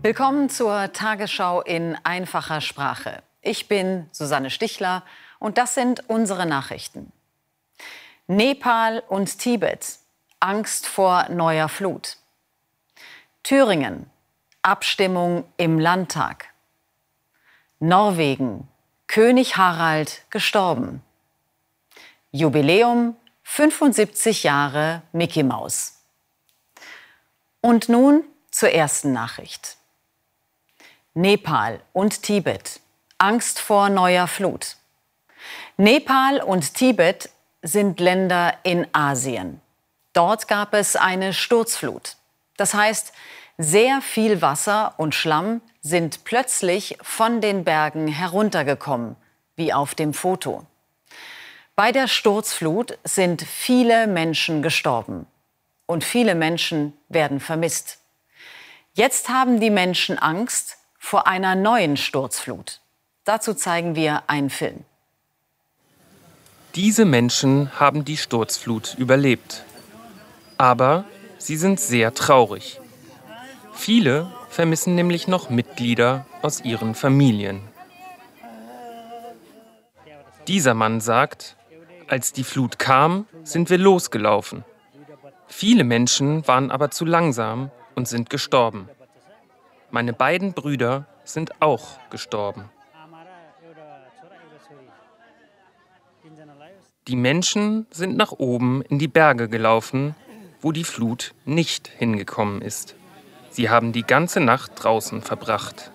Willkommen zur Tagesschau in einfacher Sprache. Ich bin Susanne Stichler und das sind unsere Nachrichten. Nepal und Tibet. Angst vor neuer Flut. Thüringen. Abstimmung im Landtag. Norwegen. König Harald gestorben. Jubiläum 75 Jahre Mickey Maus. Und nun zur ersten Nachricht. Nepal und Tibet. Angst vor neuer Flut. Nepal und Tibet sind Länder in Asien. Dort gab es eine Sturzflut. Das heißt, sehr viel Wasser und Schlamm sind plötzlich von den Bergen heruntergekommen, wie auf dem Foto. Bei der Sturzflut sind viele Menschen gestorben und viele Menschen werden vermisst. Jetzt haben die Menschen Angst vor einer neuen Sturzflut. Dazu zeigen wir einen Film. Diese Menschen haben die Sturzflut überlebt. Aber sie sind sehr traurig. Viele vermissen nämlich noch Mitglieder aus ihren Familien. Dieser Mann sagt, als die Flut kam, sind wir losgelaufen. Viele Menschen waren aber zu langsam und sind gestorben. Meine beiden Brüder sind auch gestorben. Die Menschen sind nach oben in die Berge gelaufen, wo die Flut nicht hingekommen ist. Sie haben die ganze Nacht draußen verbracht.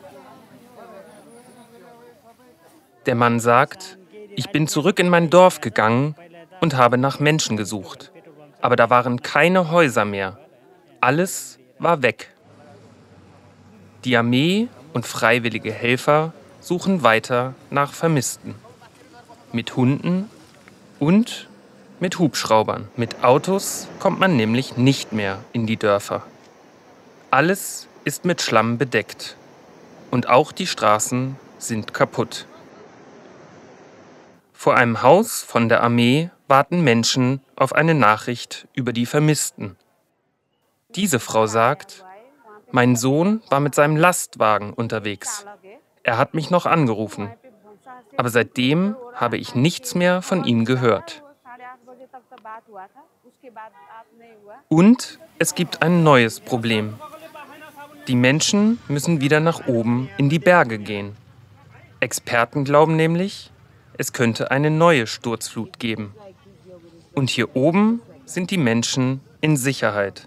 Der Mann sagt, ich bin zurück in mein Dorf gegangen und habe nach Menschen gesucht. Aber da waren keine Häuser mehr. Alles war weg. Die Armee und freiwillige Helfer suchen weiter nach Vermissten. Mit Hunden und mit Hubschraubern. Mit Autos kommt man nämlich nicht mehr in die Dörfer. Alles ist mit Schlamm bedeckt. Und auch die Straßen sind kaputt. Vor einem Haus von der Armee warten Menschen auf eine Nachricht über die Vermissten. Diese Frau sagt, mein Sohn war mit seinem Lastwagen unterwegs. Er hat mich noch angerufen. Aber seitdem habe ich nichts mehr von ihm gehört. Und es gibt ein neues Problem. Die Menschen müssen wieder nach oben in die Berge gehen. Experten glauben nämlich, es könnte eine neue Sturzflut geben. Und hier oben sind die Menschen in Sicherheit.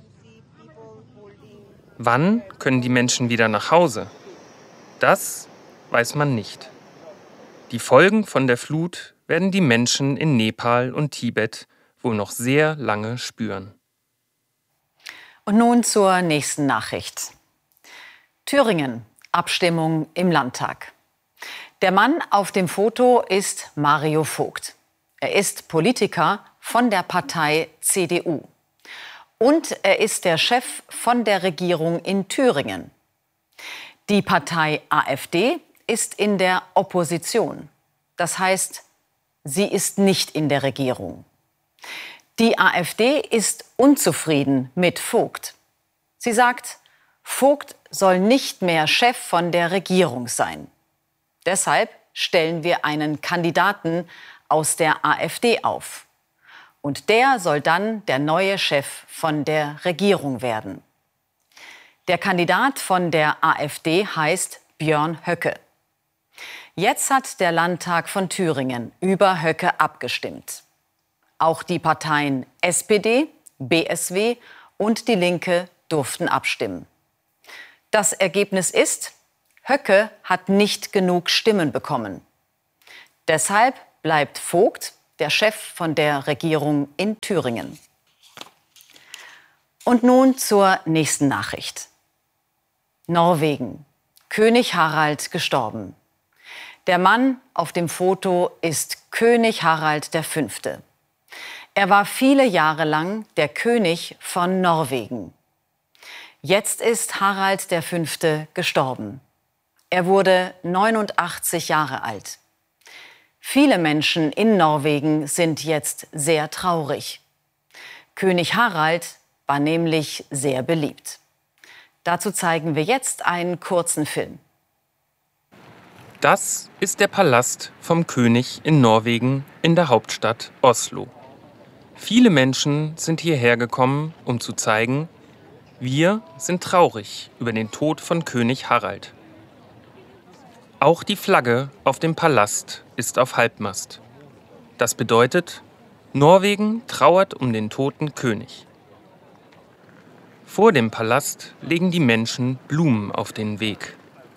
Wann können die Menschen wieder nach Hause? Das weiß man nicht. Die Folgen von der Flut werden die Menschen in Nepal und Tibet wohl noch sehr lange spüren. Und nun zur nächsten Nachricht. Thüringen. Abstimmung im Landtag. Der Mann auf dem Foto ist Mario Vogt. Er ist Politiker von der Partei CDU. Und er ist der Chef von der Regierung in Thüringen. Die Partei AfD ist in der Opposition. Das heißt, sie ist nicht in der Regierung. Die AfD ist unzufrieden mit Vogt. Sie sagt, Vogt soll nicht mehr Chef von der Regierung sein. Deshalb stellen wir einen Kandidaten aus der AfD auf. Und der soll dann der neue Chef von der Regierung werden. Der Kandidat von der AfD heißt Björn Höcke. Jetzt hat der Landtag von Thüringen über Höcke abgestimmt. Auch die Parteien SPD, BSW und Die Linke durften abstimmen. Das Ergebnis ist, Höcke hat nicht genug Stimmen bekommen. Deshalb bleibt Vogt der Chef von der Regierung in Thüringen. Und nun zur nächsten Nachricht. Norwegen. König Harald gestorben. Der Mann auf dem Foto ist König Harald V. Er war viele Jahre lang der König von Norwegen. Jetzt ist Harald V. gestorben. Er wurde 89 Jahre alt. Viele Menschen in Norwegen sind jetzt sehr traurig. König Harald war nämlich sehr beliebt. Dazu zeigen wir jetzt einen kurzen Film. Das ist der Palast vom König in Norwegen in der Hauptstadt Oslo. Viele Menschen sind hierher gekommen, um zu zeigen, wir sind traurig über den Tod von König Harald. Auch die Flagge auf dem Palast ist auf Halbmast. Das bedeutet, Norwegen trauert um den toten König. Vor dem Palast legen die Menschen Blumen auf den Weg.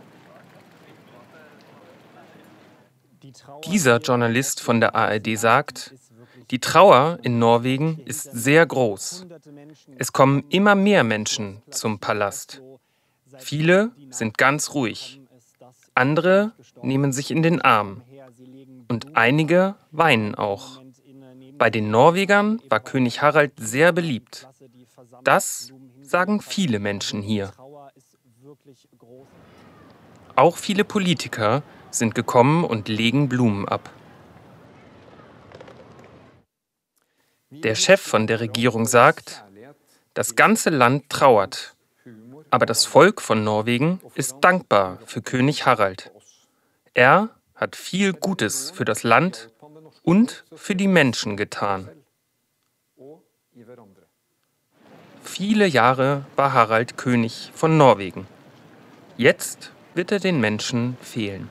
Dieser Journalist von der ARD sagt, die Trauer in Norwegen ist sehr groß. Es kommen immer mehr Menschen zum Palast. Viele sind ganz ruhig. Andere nehmen sich in den Arm. Und einige weinen auch. Bei den Norwegern war König Harald sehr beliebt. Das sagen viele Menschen hier. Auch viele Politiker sind gekommen und legen Blumen ab. Der Chef von der Regierung sagt, das ganze Land trauert, aber das Volk von Norwegen ist dankbar für König Harald. Er hat viel Gutes für das Land und für die Menschen getan. Viele Jahre war Harald König von Norwegen. Jetzt wird er den Menschen fehlen.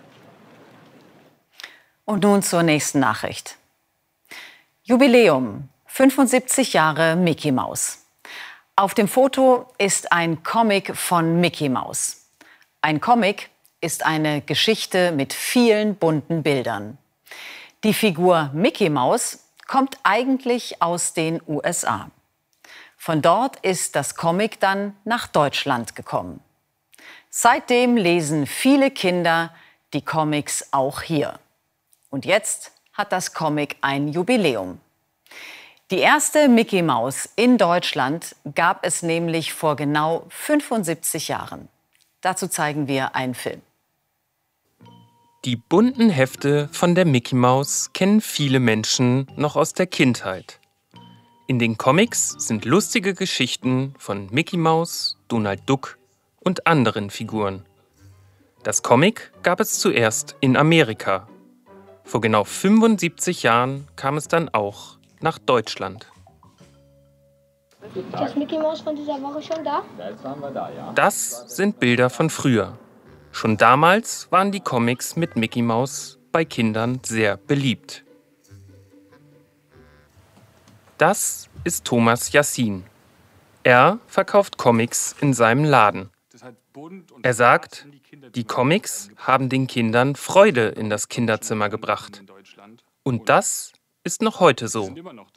Und nun zur nächsten Nachricht. Jubiläum, 75 Jahre Mickey Maus. Auf dem Foto ist ein Comic von Mickey Maus. Ein Comic ist eine Geschichte mit vielen bunten Bildern. Die Figur Mickey Maus kommt eigentlich aus den USA. Von dort ist das Comic dann nach Deutschland gekommen. Seitdem lesen viele Kinder die Comics auch hier. Und jetzt hat das Comic ein Jubiläum. Die erste Mickey Maus in Deutschland gab es nämlich vor genau 75 Jahren. Dazu zeigen wir einen Film. Die bunten Hefte von der Mickey Maus kennen viele Menschen noch aus der Kindheit. In den Comics sind lustige Geschichten von Mickey Maus, Donald Duck und anderen Figuren. Das Comic gab es zuerst in Amerika. Vor genau 75 Jahren kam es dann auch nach Deutschland. Ist das Mickey Maus von dieser Woche schon da? Das sind Bilder von früher. Schon damals waren die Comics mit Mickey Maus bei Kindern sehr beliebt. Das ist Thomas Yassin. Er verkauft Comics in seinem Laden. Er sagt, die Comics haben den Kindern Freude in das Kinderzimmer gebracht. Und das ist noch heute so.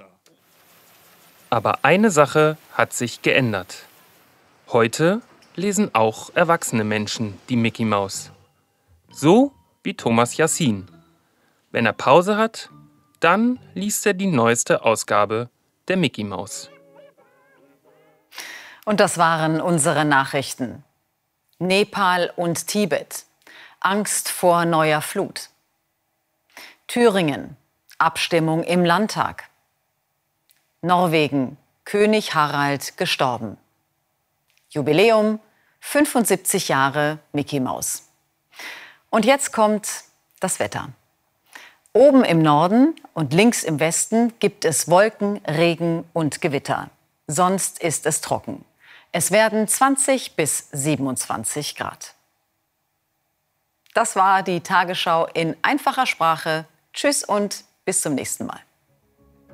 Aber eine Sache hat sich geändert. Heute lesen auch erwachsene Menschen die Mickey Maus. So wie Thomas Yassin. Wenn er Pause hat, dann liest er die neueste Ausgabe der Mickey Maus. Und das waren unsere Nachrichten. Nepal und Tibet. Angst vor neuer Flut. Thüringen. Abstimmung im Landtag. Norwegen. König Harald gestorben. Jubiläum 75 Jahre Mickey Maus. Und jetzt kommt das Wetter. Oben im Norden und links im Westen gibt es Wolken, Regen und Gewitter. Sonst ist es trocken. Es werden 20 bis 27 Grad. Das war die Tagesschau in einfacher Sprache. Tschüss und bis zum nächsten Mal.